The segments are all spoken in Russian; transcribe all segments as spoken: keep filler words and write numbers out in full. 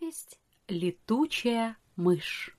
Повесть «Летучая мышь».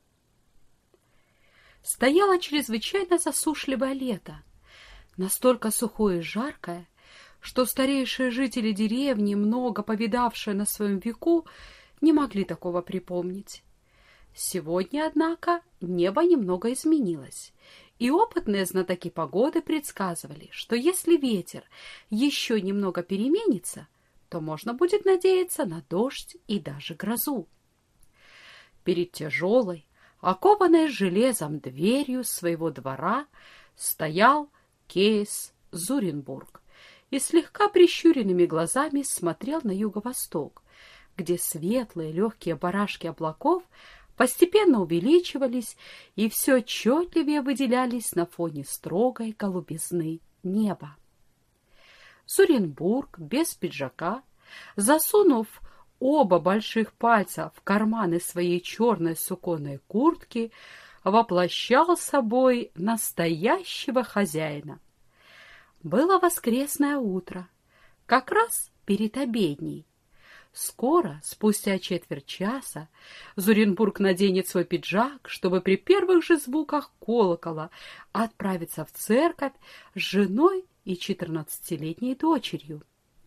Стояло чрезвычайно засушливое лето, настолько сухое и жаркое, что старейшие жители деревни, много повидавшие на своем веку, не могли такого припомнить. Сегодня, однако, небо немного изменилось, и опытные знатоки погоды предсказывали, что если ветер еще немного переменится, то можно будет надеяться на дождь и даже грозу. Перед тяжелой, окованной железом дверью своего двора стоял Кейс Зуренбург и слегка прищуренными глазами смотрел на юго-восток, где светлые легкие барашки облаков постепенно увеличивались и все отчетливее выделялись на фоне строгой голубизны неба. Зуренбург без пиджака, засунув оба больших пальца в карманы своей черной суконной куртки, воплощал собой настоящего хозяина. Было воскресное утро, как раз перед обедней. Скоро, спустя четверть часа, Зуренбург наденет свой пиджак, чтобы при первых же звуках колокола отправиться в церковь с женой и четырнадцатилетней дочерью.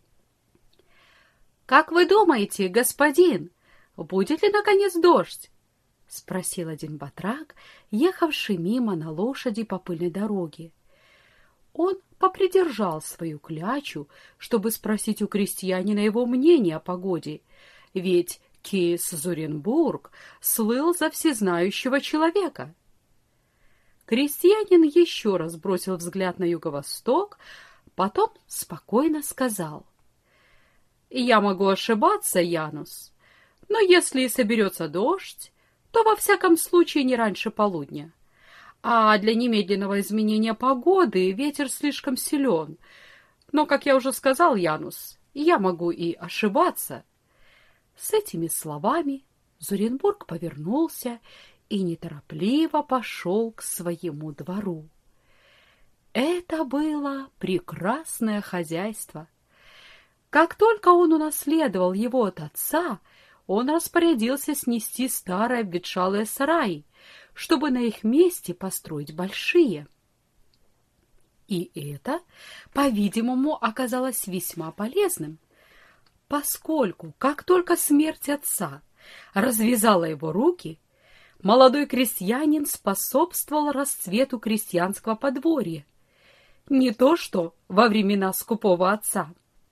— Как вы думаете, господин, будет ли, наконец, дождь? — спросил один батрак, ехавший мимо на лошади по пыльной дороге. Он попридержал свою клячу, чтобы спросить у крестьянина его мнение о погоде, ведь Кейс Зуренбург слыл за всезнающего человека. Крестьянин еще раз бросил взгляд на юго-восток, потом спокойно сказал: «Я могу ошибаться, Янус, но если и соберется дождь, то во всяком случае не раньше полудня. А для немедленного изменения погоды ветер слишком силен. Но, как я уже сказал, Янус, я могу и ошибаться». С этими словами Зуренбург повернулся и неторопливо пошел к своему двору. Это было прекрасное хозяйство. Как только он унаследовал его от отца, он распорядился снести старые обветшалые сараи, чтобы на их месте построить большие. И это, по-видимому, оказалось весьма полезным, поскольку, как только смерть отца развязала его руки, молодой крестьянин способствовал расцвету крестьянского подворья, не то что во времена скупого отца.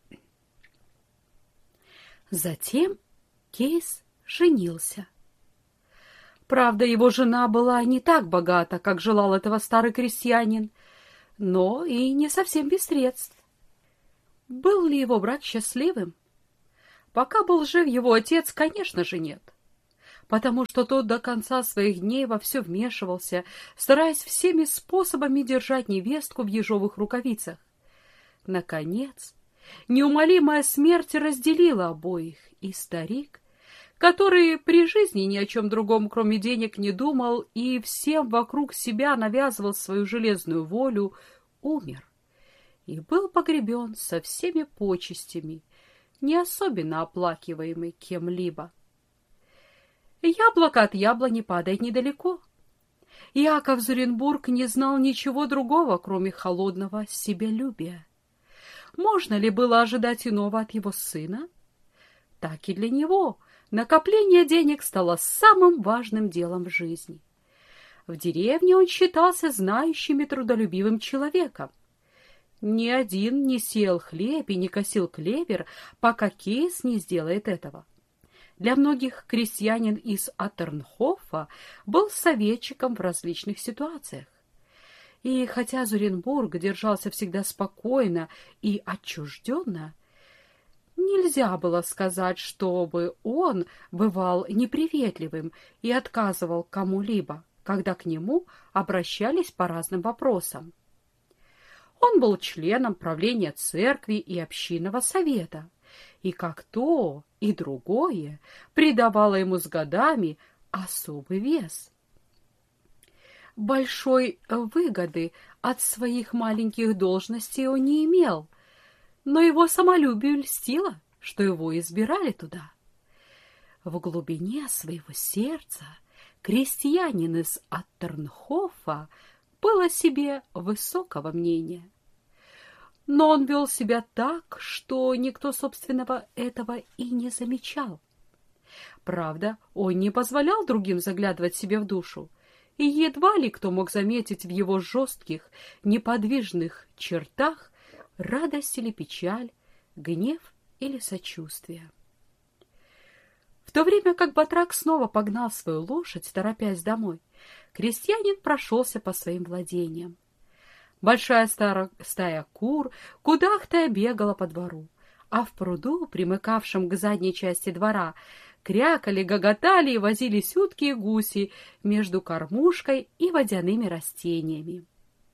Затем Кейс женился. Правда, его жена была не так богата, как желал этого старый крестьянин, но и не совсем без средств. Был ли его брак счастливым? Пока был жив его отец, конечно же, нет, потому что тот до конца своих дней во все вмешивался, стараясь всеми способами держать невестку в ежовых рукавицах. Наконец, неумолимая смерть разделила обоих, и старик, который при жизни ни о чем другом, кроме денег, не думал и всем вокруг себя навязывал свою железную волю, умер и был погребен со всеми почестями, не особенно оплакиваемый кем-либо. Яблоко от яблони падает недалеко. Иаков Зуренбург не знал ничего другого, кроме холодного себялюбия. Можно ли было ожидать иного от его сына? Так и для него накопление денег стало самым важным делом в жизни. В деревне он считался знающим и трудолюбивым человеком. Ни один не сеял хлеб и не косил клевер, пока Кейс не сделает этого. Для многих крестьянин из Атернхофа был советчиком в различных ситуациях. И хотя Зуренбург держался всегда спокойно и отчужденно, нельзя было сказать, чтобы он бывал неприветливым и отказывал кому-либо, когда к нему обращались по разным вопросам. Он был членом правления церкви и общинного совета, и как то и другое придавало ему с годами особый вес. Большой выгоды от своих маленьких должностей он не имел, но его самолюбию льстило, что его избирали туда. В глубине своего сердца крестьянин из Аттернхофа был о себе высокого мнения. Но он вел себя так, что никто, собственного, этого и не замечал. Правда, он не позволял другим заглядывать себе в душу, и едва ли кто мог заметить в его жестких, неподвижных чертах радость или печаль, гнев или сочувствие. В то время как батрак снова погнал свою лошадь, торопясь домой, крестьянин прошелся по своим владениям. Большая стара... стая кур кудахтая бегала по двору, а в пруду, примыкавшем к задней части двора, крякали, гоготали и возились утки и гуси между кормушкой и водяными растениями.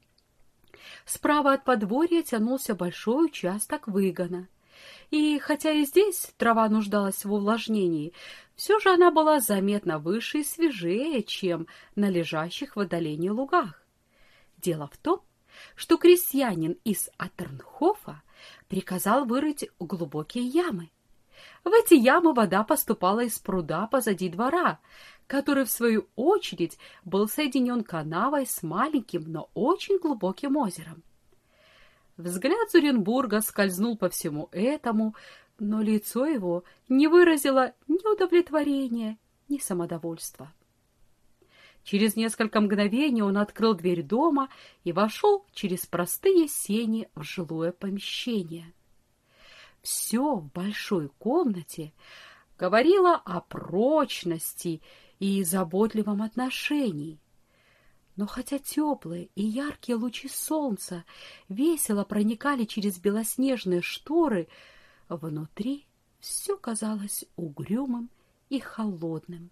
Справа от подворья тянулся большой участок выгона, и хотя и здесь трава нуждалась в увлажнении, все же она была заметно выше и свежее, чем на лежащих в отдалении лугах. Дело в том, что крестьянин из Аттернхофа приказал вырыть глубокие ямы. В эти ямы вода поступала из пруда позади двора, который, в свою очередь, был соединен канавой с маленьким, но очень глубоким озером. Взгляд Зуренбурга скользнул по всему этому, но лицо его не выразило ни удовлетворения, ни самодовольства. Через несколько мгновений он открыл дверь дома и вошел через простые сени в жилое помещение. Все в большой комнате говорило о прочности и заботливом отношении. Но хотя теплые и яркие лучи солнца весело проникали через белоснежные шторы, внутри все казалось угрюмым и холодным.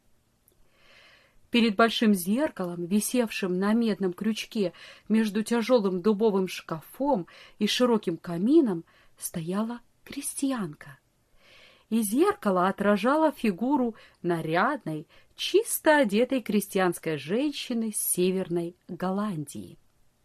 Перед большим зеркалом, висевшим на медном крючке между тяжелым дубовым шкафом и широким камином, стояла крестьянка. И зеркало отражало фигуру нарядной, чисто одетой крестьянской женщины с Северной Голландии.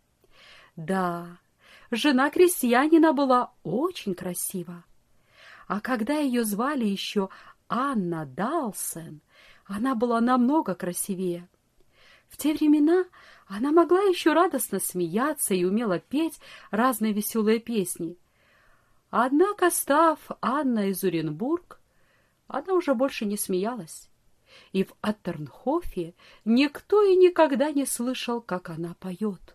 Да, жена крестьянина была очень красива. А когда ее звали еще Анна Далсен, она была намного красивее. В те времена она могла еще радостно смеяться и умела петь разные веселые песни. Однако, став Анной из Зуренбург, она уже больше не смеялась. И в Аттернхофе никто и никогда не слышал, как она поет.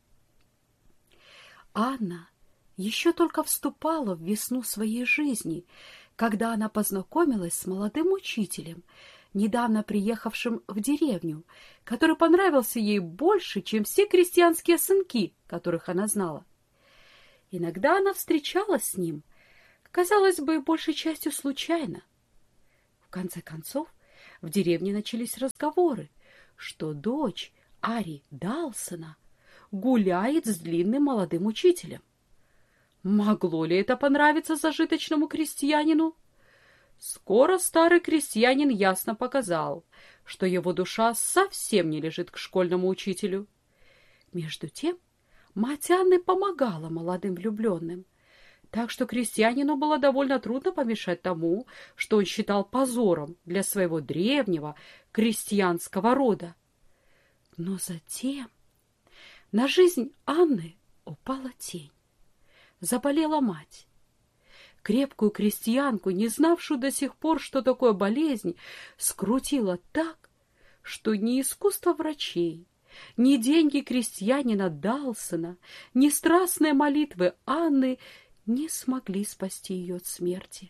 Анна еще только вступала в весну своей жизни, когда она познакомилась с молодым учителем, недавно приехавшим в деревню, который понравился ей больше, чем все крестьянские сынки, которых она знала. Иногда она встречалась с ним, казалось бы, большей частью случайно. В конце концов, в деревне начались разговоры, что дочь Ари Далсена гуляет с длинным молодым учителем. Могло ли это понравиться зажиточному крестьянину? Скоро старый крестьянин ясно показал, что его душа совсем не лежит к школьному учителю. Между тем, мать Анны помогала молодым влюбленным, так что крестьянину было довольно трудно помешать тому, что он считал позором для своего древнего крестьянского рода. Но затем на жизнь Анны упала тень. Заболела мать. Крепкую крестьянку, не знавшую до сих пор, что такое болезнь, скрутила так, что ни искусство врачей, ни деньги крестьянина Далсена, ни страстные молитвы Анны не смогли спасти ее от смерти.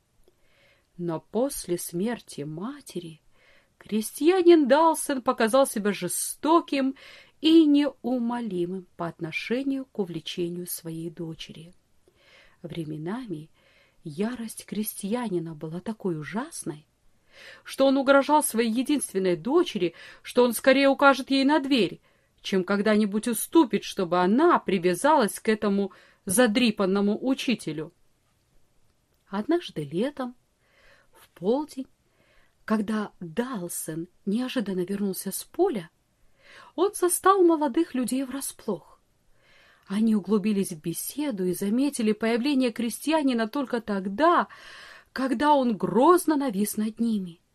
Но после смерти матери крестьянин Далсен показал себя жестоким и неумолимым по отношению к увлечению своей дочери. Временами ярость крестьянина была такой ужасной, что он угрожал своей единственной дочери, что он скорее укажет ей на дверь, чем когда-нибудь уступит, чтобы она привязалась к этому задрипанному учителю. Однажды летом, в полдень, когда Далсен неожиданно вернулся с поля, он застал молодых людей врасплох. Они углубились в беседу и заметили появление крестьянина только тогда, когда он грозно навис над ними.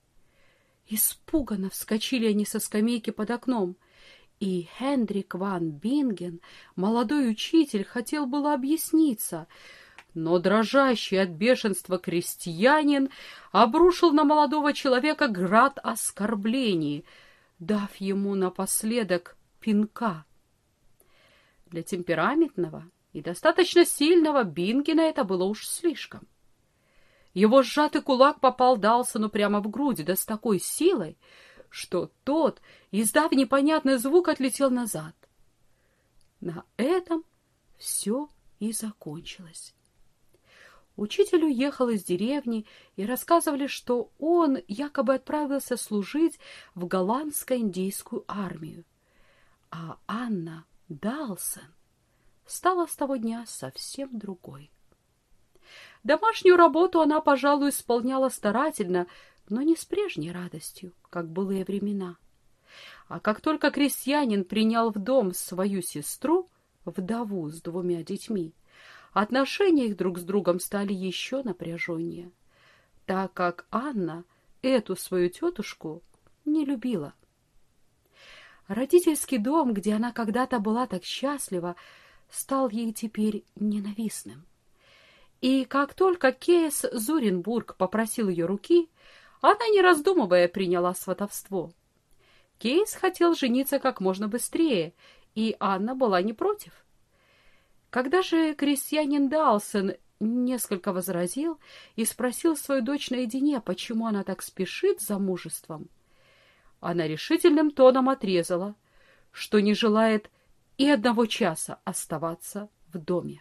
Испуганно вскочили они со скамейки под окном, и Хендрик ван Бинген, молодой учитель, хотел было объясниться, но дрожащий от бешенства крестьянин обрушил на молодого человека град оскорблений, дав ему напоследок пинка. Для темпераментного и достаточно сильного Бингена это было уж слишком. Его сжатый кулак попал Далсону прямо в грудь, да с такой силой, что тот, издав непонятный звук, отлетел назад. На этом все и закончилось. Учитель уехал из деревни, и рассказывали, что он якобы отправился служить в голландско-индейскую армию, а Анна Далсон стала с того дня совсем другой. Домашнюю работу она, пожалуй, исполняла старательно, но не с прежней радостью, как в былые времена. А как только крестьянин принял в дом свою сестру, вдову с двумя детьми, отношения их друг с другом стали еще напряженнее, так как Анна эту свою тетушку не любила. Родительский дом, где она когда-то была так счастлива, стал ей теперь ненавистным. И как только Кейс Зуренбург попросил ее руки, она, не раздумывая, приняла сватовство. Кейс хотел жениться как можно быстрее, и Анна была не против. Когда же крестьянин Далсон несколько возразил и спросил свою дочь наедине, почему она так спешит с замужеством, она решительным тоном отрезала, что не желает и одного часа оставаться в доме.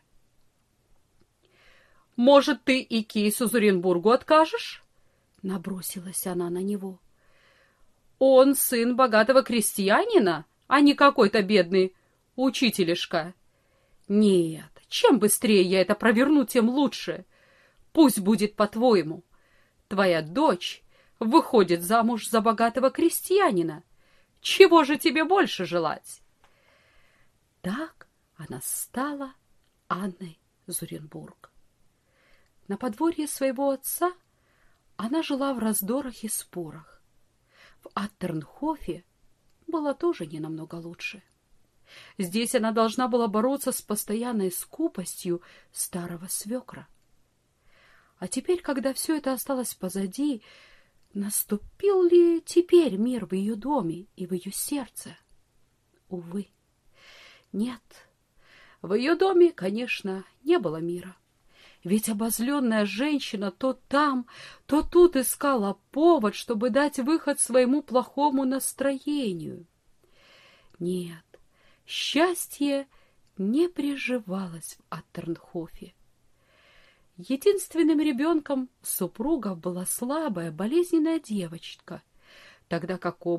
«Может, ты и Кейсу Зуренбургу откажешь?» — набросилась она на него. «Он сын богатого крестьянина, а не какой-то бедный учителишка. Нет, чем быстрее я это проверну, тем лучше. Пусть будет по-твоему. Твоя дочь выходит замуж за богатого крестьянина. Чего же тебе больше желать?» Так она стала Анной Зуренбург. На подворье своего отца она жила в раздорах и спорах. В Аттернхофе было тоже не намного лучше. Здесь она должна была бороться с постоянной скупостью старого свекра. А теперь, когда все это осталось позади, наступил ли теперь мир в ее доме и в ее сердце? Увы, нет. В ее доме, конечно, не было мира. Ведь обозленная женщина то там, то тут искала повод, чтобы дать выход своему плохому настроению. Нет, счастье не приживалось в Аттернхофе. Единственным ребенком супругов была слабая, болезненная девочка, тогда как оба